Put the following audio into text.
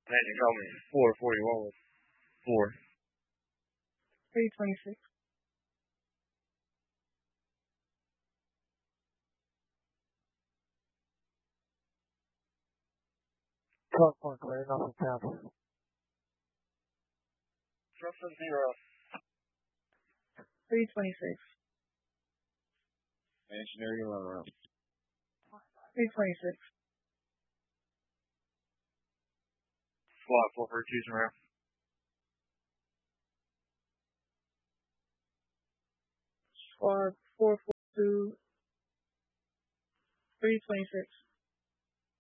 Imagine call me 441 with 4. 326. Point clear, nothing Tampa. Justin 0. 326. Engineering 11 round. 326. Squad 4 for Tucson round. Squad 442. 326.